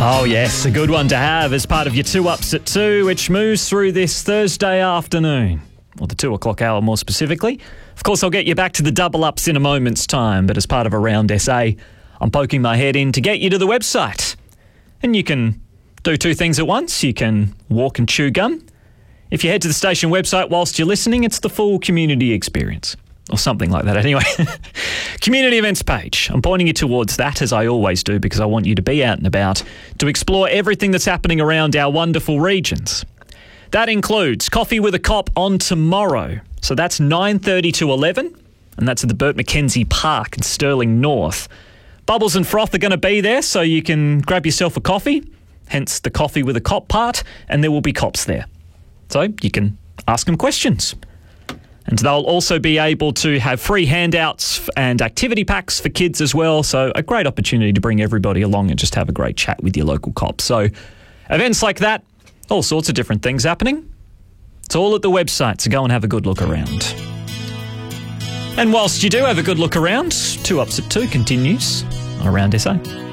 Oh yes, a good one to have as part of your 2 Ups at 2, which moves through this Thursday afternoon, or the 2 o'clock hour more specifically. Of course, I'll get you back to the double ups in a moment's time, but as part of Around SA, I'm poking my head in to get you to the website. And you can do 2 things at once. You can walk and chew gum. If you head to the station website whilst you're listening, it's the full community experience. Or something like that anyway. Community events page. I'm pointing you towards that, as I always do, because I want you to be out and about to explore everything that's happening around our wonderful regions. That includes Coffee with a Cop on tomorrow. So that's 9:30 to 11, and that's at the Burt McKenzie Park in Stirling North. Bubbles and Froth are going to be there, so you can grab yourself a coffee, hence the Coffee with a Cop part, and there will be cops there. So you can ask them questions. And they'll also be able to have free handouts and activity packs for kids as well. So a great opportunity to bring everybody along and just have a great chat with your local cops. So events like that, all sorts of different things happening. It's all at the website, so go and have a good look around. And whilst you do have a good look around, 2 Ups at 2 continues on Around SA.